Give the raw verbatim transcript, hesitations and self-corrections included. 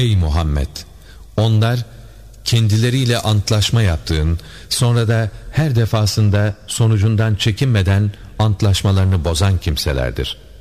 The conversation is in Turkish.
Ey Muhammed! Onlar kendileriyle antlaşma yaptığın, sonra da her defasında sonucundan çekinmeden antlaşmalarını bozan kimselerdir.